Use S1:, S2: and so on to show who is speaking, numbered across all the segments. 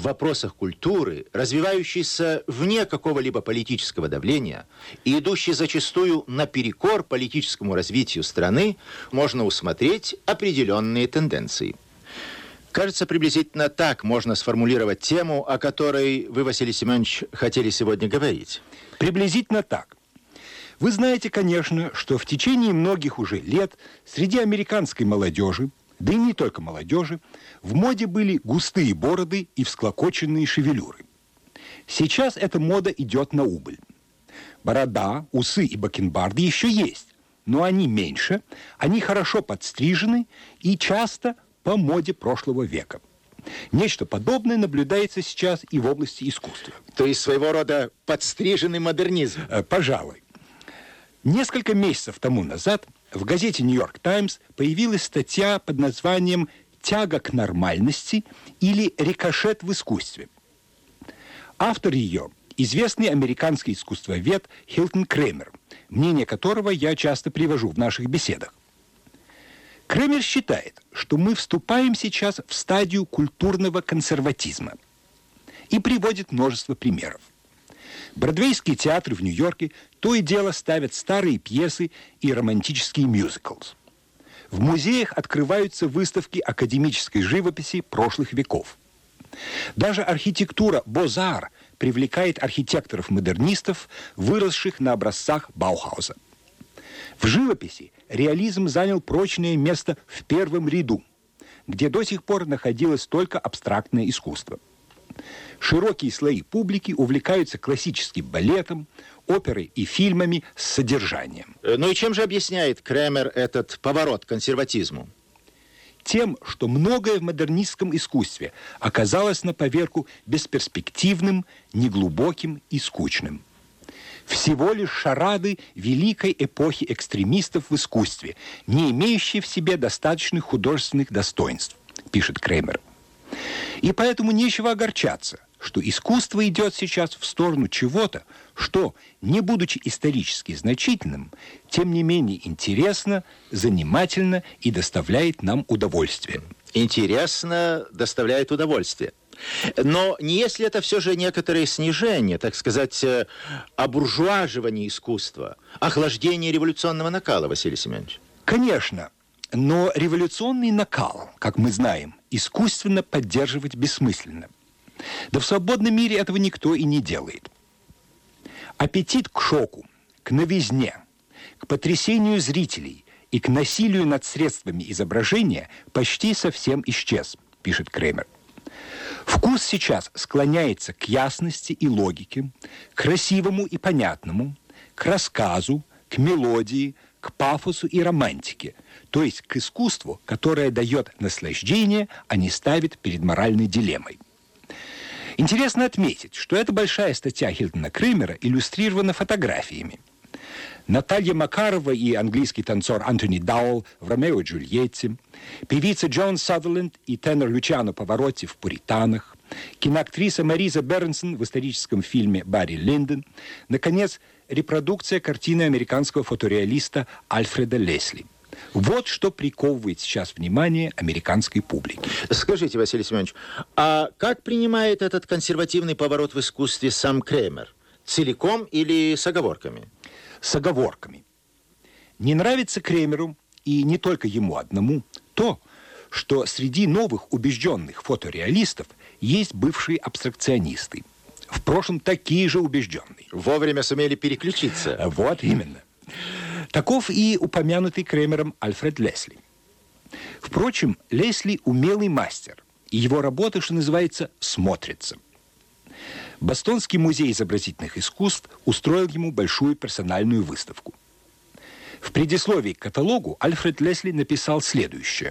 S1: вопросах культуры, развивающийся вне какого-либо политического давления и идущий зачастую наперекор политическому развитию страны, можно усмотреть определенные тенденции. Кажется, приблизительно так можно сформулировать тему, о которой вы, Василий Семенович, хотели сегодня говорить.
S2: Приблизительно так. Вы знаете, конечно, что в течение многих уже лет среди американской молодежи, да и не только молодежи, в моде были густые бороды и всклокоченные шевелюры. Сейчас эта мода идет на убыль. Борода, усы и бакенбарды еще есть, но они меньше, они хорошо подстрижены и часто по моде прошлого века. Нечто подобное наблюдается сейчас и в области искусства.
S1: То есть своего рода подстриженный модернизм.
S2: Пожалуй. Несколько месяцев тому назад в газете «Нью-Йорк Таймс» появилась статья под названием «Тяга к нормальности» или «Рикошет в искусстве». Автор ее – известный американский искусствовед Хилтон Кремер, мнение которого я часто привожу в наших беседах. Кремер считает, что мы вступаем сейчас в стадию культурного консерватизма и приводит множество примеров. Бродвейские театры в Нью-Йорке то и дело ставят старые пьесы и романтические мюзиклс. В музеях открываются выставки академической живописи прошлых веков. Даже архитектура Бозар привлекает архитекторов-модернистов, выросших на образцах Баухауза. В живописи реализм занял прочное место в первом ряду, где до сих пор находилось только абстрактное искусство. Широкие слои публики увлекаются классическим балетом, оперой и фильмами с содержанием.
S1: Ну и чем же объясняет Кремер этот поворот к консерватизму?
S2: Тем, что многое в модернистском искусстве оказалось на поверку бесперспективным, неглубоким и скучным. Всего лишь шарады великой эпохи экстремистов в искусстве, не имеющие в себе достаточных художественных достоинств, пишет Кремер. И поэтому нечего огорчаться, что искусство идет сейчас в сторону чего-то, что, не будучи исторически значительным, тем не менее интересно, занимательно и доставляет нам удовольствие.
S1: Интересно, доставляет удовольствие. Но не есть ли это все же некоторое снижение, так сказать, обуржуаживание искусства, охлаждение революционного накала, Василий Семенович?
S2: Конечно, но революционный накал, как мы знаем, искусственно поддерживать бессмысленно. Да в свободном мире этого никто и не делает. Аппетит к шоку, к новизне, к потрясению зрителей и к насилию над средствами изображения почти совсем исчез, пишет Кремер. Вкус сейчас склоняется к ясности и логике, к красивому и понятному, к рассказу, к мелодии, к пафосу и романтике, то есть к искусству, которое дает наслаждение, а не ставит перед моральной дилеммой. Интересно отметить, что эта большая статья Хилтона Кремера иллюстрирована фотографиями. Наталья Макарова и английский танцор Антони Дауэлл в «Ромео и Джульетте», певица Джон Сазерленд и тенор Лючано Паваротти в «Пуританах», киноактриса Мариза Бернсон в историческом фильме «Барри Линдон», наконец, репродукция картины американского фотореалиста Альфреда Лесли. Вот что приковывает сейчас внимание американской публики.
S1: Скажите, Василий Семенович, а как принимает этот консервативный поворот в искусстве сам Кремер? Целиком или с оговорками?
S2: С оговорками. Не нравится Кремеру, и не только ему одному, то, что среди новых убежденных фотореалистов есть бывшие абстракционисты. В прошлом такие же убежденные.
S1: Вовремя сумели переключиться.
S2: Вот именно. Таков и упомянутый Кремером Альфред Лесли. Впрочем, Лесли умелый мастер, и его работа, что называется, смотрится. Бостонский музей изобразительных искусств устроил ему большую персональную выставку. В предисловии к каталогу Альфред Лесли написал следующее.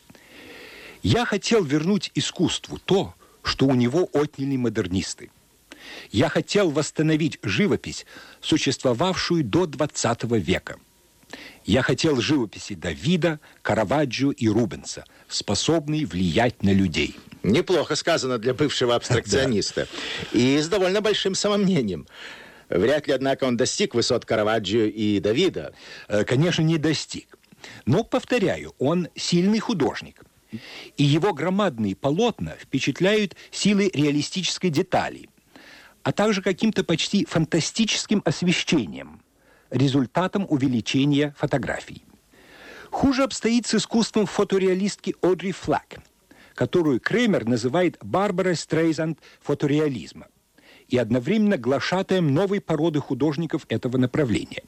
S2: «Я хотел вернуть искусству то, что у него отняли модернисты. Я хотел восстановить живопись, существовавшую до XX века. Я хотел живописи Давида, Караваджо и Рубенса, способной влиять на людей».
S1: Неплохо сказано для бывшего абстракциониста. И с довольно большим самомнением. Вряд ли, однако, он достиг высот Караваджо и Давида.
S2: Конечно, не достиг. Но, повторяю, он сильный художник. и его громадные полотна впечатляют силой реалистической детали, а также каким-то почти фантастическим освещением, результатом увеличения фотографий. Хуже обстоит с искусством фотореалистки Одри Флаг, которую Кремер называет Барбарой Стрейзанд фотореализма и одновременно глашатаем новой породы художников этого направления.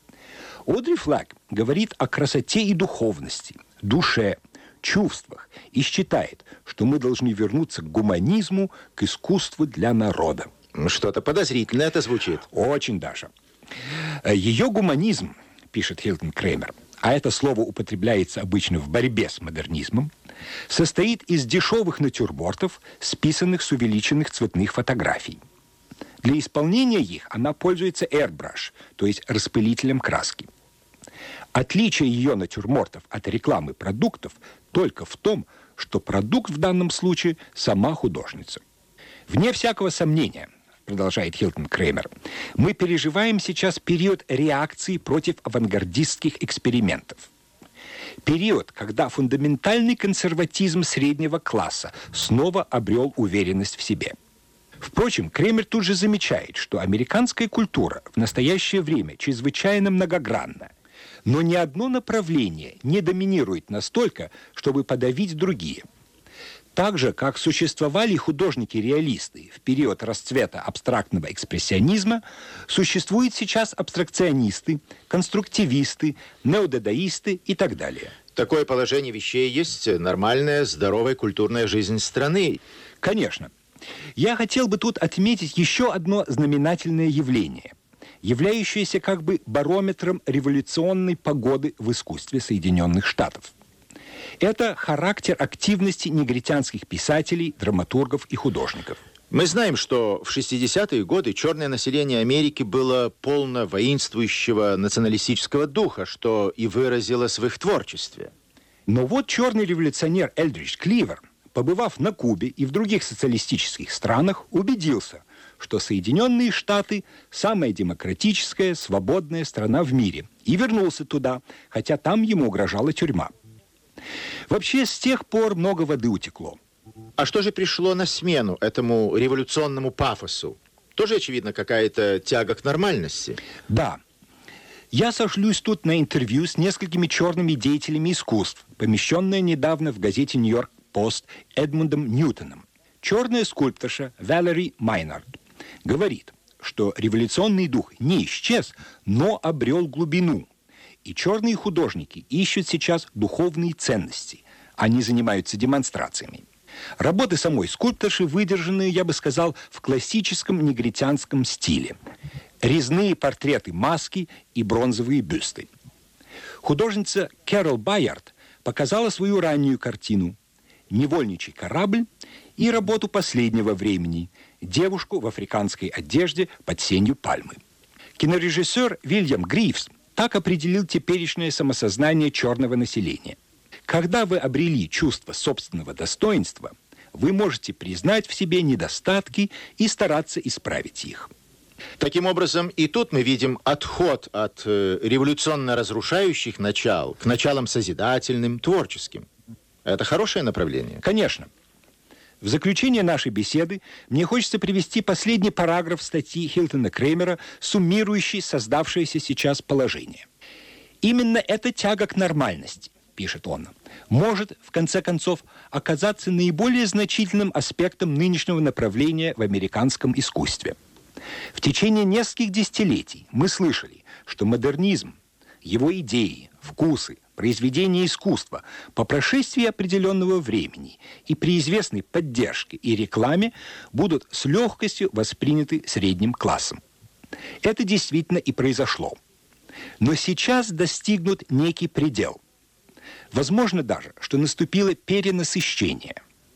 S2: Одри Флаг говорит о красоте и духовности, душе, чувствах и считает, что мы должны вернуться к гуманизму, к искусству для народа.
S1: Что-то подозрительно это звучит.
S2: Очень даже. Ее гуманизм, пишет Хилтон Кремер, а это слово употребляется обычно в борьбе с модернизмом, состоит из дешевых натюрмортов, списанных с увеличенных цветных фотографий. Для исполнения их она пользуется airbrush, то есть распылителем краски. Отличие ее натюрмортов от рекламы продуктов только в том, что продукт в данном случае сама художница. Вне всякого сомнения, продолжает Хилтон Кремер, мы переживаем сейчас период реакции против авангардистских экспериментов. Период, когда фундаментальный консерватизм среднего класса снова обрел уверенность в себе. Впрочем, Кремер тут же замечает, что американская культура в настоящее время чрезвычайно многогранна, но ни одно направление не доминирует настолько, чтобы подавить другие. Так же, как существовали художники-реалисты в период расцвета абстрактного экспрессионизма, существуют сейчас абстракционисты, конструктивисты, неодадаисты и так далее.
S1: Такое положение вещей есть нормальная, здоровая культурная жизнь страны.
S2: Конечно. Я хотел бы тут отметить еще одно знаменательное явление, являющееся как бы барометром революционной погоды в искусстве Соединенных Штатов. Это характер активности негритянских писателей, драматургов и художников.
S1: Мы знаем, что в 60-е годы черное население Америки было полно воинствующего националистического духа, что и выразилось в их творчестве.
S2: Но вот черный революционер Элдридж Кливер, побывав на Кубе и в других социалистических странах, убедился, что Соединенные Штаты – самая демократическая, свободная страна в мире, и вернулся туда, хотя там ему угрожала тюрьма. Вообще, с тех пор много воды утекло.
S1: А что же пришло на смену этому революционному пафосу? Тоже, очевидно, какая-то тяга к нормальности.
S2: Да. Я сошлюсь тут на интервью с несколькими черными деятелями искусств, помещенное недавно в газете «Нью-Йорк Пост» Эдмундом Ньютоном. Черная скульпторша Валери Майнард говорит, что революционный дух не исчез, но обрел глубину. И черные художники ищут сейчас духовные ценности. Они занимаются демонстрациями. Работы самой скульпторши выдержаны, я бы сказал, в классическом негритянском стиле. Резные портреты маски и бронзовые бюсты. Художница Кэрол Байард показала свою раннюю картину «Невольничий корабль» и работу последнего времени «Девушку в африканской одежде под сенью пальмы». Кинорежиссер Вильям Грифс так определил теперешнее самосознание черного населения. Когда вы обрели чувство собственного достоинства, вы можете признать в себе недостатки и стараться исправить их.
S1: Таким образом, и тут мы видим отход от революционно разрушающих начал к началам созидательным, творческим. Это хорошее направление?
S2: Конечно. В заключение нашей беседы мне хочется привести последний параграф статьи Хилтона Кремера, суммирующий создавшееся сейчас положение. Именно эта тяга к нормальности, пишет он, может, в конце концов, оказаться наиболее значительным аспектом нынешнего направления в американском искусстве. В течение нескольких десятилетий мы слышали, что модернизм, его идеи, вкусы, произведения искусства по прошествии определенного времени и при известной поддержке и рекламе будут с легкостью восприняты средним классом. Это действительно и произошло. Но сейчас достигнут некий предел. Возможно даже, что наступило перенасыщение.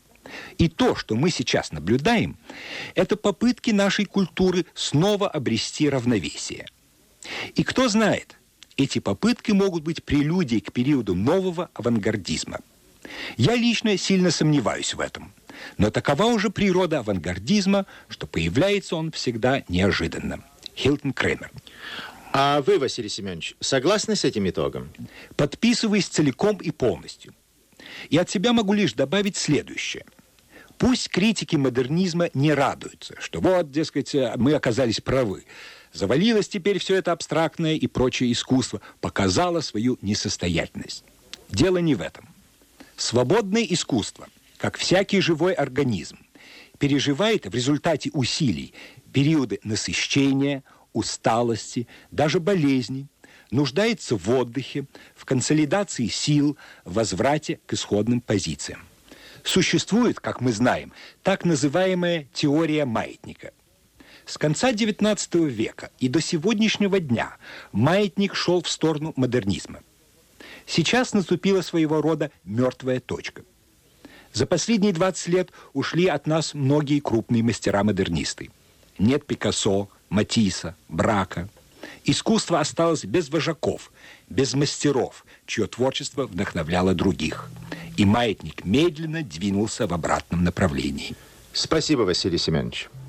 S2: И то, что мы сейчас наблюдаем, это попытки нашей культуры снова обрести равновесие. И кто знает, эти попытки могут быть прелюдией к периоду нового авангардизма. Я лично сильно сомневаюсь в этом. Но такова уже природа авангардизма, что появляется он всегда неожиданно. Хилтон Кремер.
S1: А вы, Василий Семенович, согласны с этим итогом?
S2: Подписываюсь целиком и полностью. И от себя могу лишь добавить следующее. Пусть критики модернизма не радуются, что вот, дескать, мы оказались правы. Завалилось теперь все это абстрактное и прочее искусство, показало свою несостоятельность. Дело не в этом. Свободное искусство, как всякий живой организм, переживает в результате усилий периоды насыщения, усталости, даже болезней, нуждается в отдыхе, в консолидации сил, в возврате к исходным позициям. Существует, как мы знаем, так называемая теория маятника. С конца XIX века и до сегодняшнего дня маятник шел в сторону модернизма. Сейчас наступила своего рода мертвая точка. За последние 20 лет ушли от нас многие крупные мастера-модернисты. Нет Пикассо, Матисса, Брака. Искусство осталось без вожаков, без мастеров, чье творчество вдохновляло других. И маятник медленно двинулся в обратном направлении.
S1: Спасибо, Василий Семенович.